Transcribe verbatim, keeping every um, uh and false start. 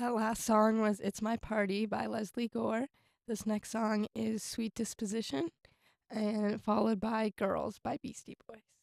That last song was It's My Party by Leslie Gore. This next song is Sweet Disposition, and followed by Girls by Beastie Boys.